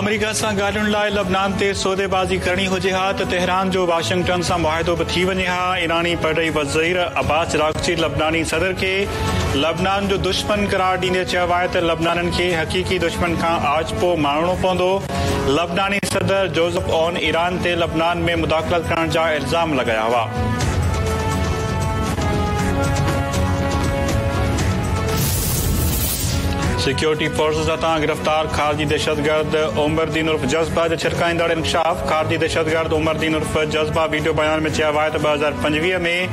America सां ॻाल्हियुनि लाइ लबनान ते सौदेबाज़ी करणी हुजे हा त तेहरान जो वाशिंगटन सां मुआहिदो बि थी वञे हा। ईरानी परॾेही वज़ीर अब्बास अराग़ची लबनानी सदर खे लबनान जो दुश्मन करार ॾींदे चयो आहे त लबनाननि खे हक़ीक़ी दुश्मन खां आजपो मारणो पवंदो। लबनानी सदर जोसेफ ओन ईरान ते लबनान में मुदाख़लत करण जा इल्ज़ाम लॻाया हुआ। सिक्योरिटी फोर्सेस हथां गिरफ़्तार ख़ारजी दहशतगर्द उमरदीन उर्फ जज़्बा जो छिरकाईंदड़ इंकशाफ। ख़ारजी दहशतगर्द उमरदीन उर्फ जज़्बा वीडियो बयान में चयो आहे त 2025 में